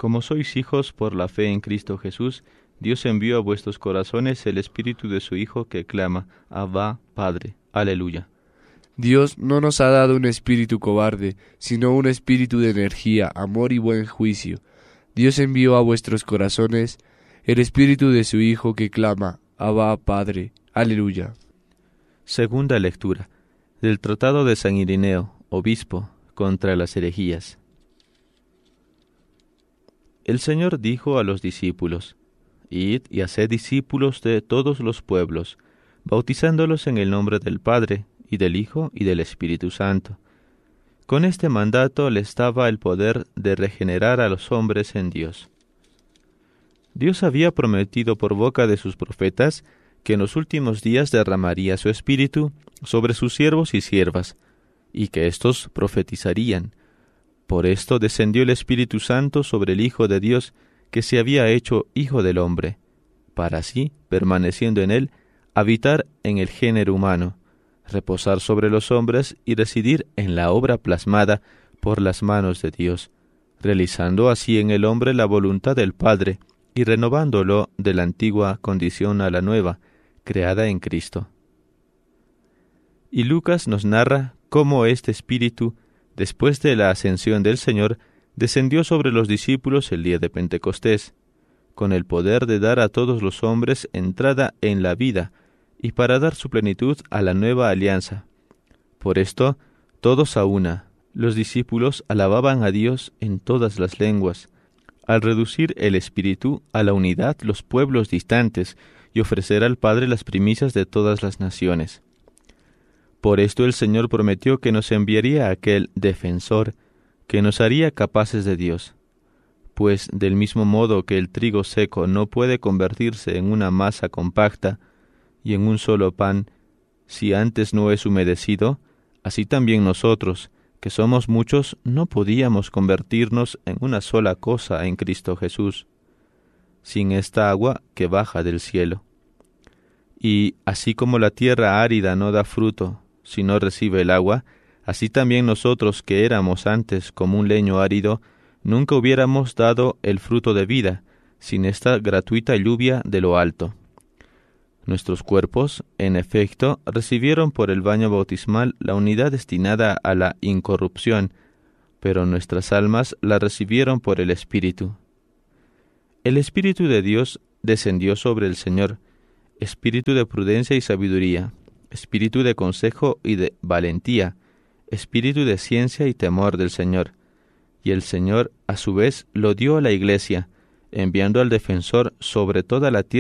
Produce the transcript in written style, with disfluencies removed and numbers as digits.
Como sois hijos por la fe en Cristo Jesús, Dios envió a vuestros corazones el Espíritu de su Hijo que clama, Abba, Padre. Aleluya. Dios no nos ha dado un espíritu cobarde, sino un espíritu de energía, amor y buen juicio. Dios envió a vuestros corazones el Espíritu de su Hijo que clama, Abba, Padre. Aleluya. Segunda lectura del Tratado de San Ireneo, obispo, contra las herejías. El Señor dijo a los discípulos: Id y haced discípulos de todos los pueblos, bautizándolos en el nombre del Padre, y del Hijo, y del Espíritu Santo. Con este mandato les daba el poder de regenerar a los hombres en Dios. Dios había prometido por boca de sus profetas que en los últimos días derramaría su Espíritu sobre sus siervos y siervas, y que éstos profetizarían. Por esto descendió el Espíritu Santo sobre el Hijo de Dios, que se había hecho Hijo del hombre, para así, permaneciendo en él, habitar en el género humano, reposar sobre los hombres y residir en la obra plasmada por las manos de Dios, realizando así en el hombre la voluntad del Padre y renovándolo de la antigua condición a la nueva, creada en Cristo. Y Lucas nos narra cómo este Espíritu, después de la ascensión del Señor, descendió sobre los discípulos el día de Pentecostés, con el poder de dar a todos los hombres entrada en la vida, y para dar su plenitud a la nueva alianza. Por esto, todos a una, los discípulos alababan a Dios en todas las lenguas, al reducir el Espíritu a la unidad los pueblos distantes y ofrecer al Padre las primicias de todas las naciones. Por esto el Señor prometió que nos enviaría aquel defensor que nos haría capaces de Dios, pues del mismo modo que el trigo seco no puede convertirse en una masa compacta y en un solo pan si antes no es humedecido, así también nosotros, que somos muchos, no podíamos convertirnos en una sola cosa en Cristo Jesús, sin esta agua que baja del cielo. Y así como la tierra árida no da fruto si no recibe el agua, así también nosotros que éramos antes como un leño árido, nunca hubiéramos dado el fruto de vida sin esta gratuita lluvia de lo alto. Nuestros cuerpos, en efecto, recibieron por el baño bautismal la unidad destinada a la incorrupción, pero nuestras almas la recibieron por el Espíritu. El Espíritu de Dios descendió sobre el Señor, espíritu de prudencia y sabiduría, espíritu de consejo y de valentía, espíritu de ciencia y temor del Señor. Y el Señor, a su vez, lo dio a la Iglesia, enviando al defensor sobre toda la tierra,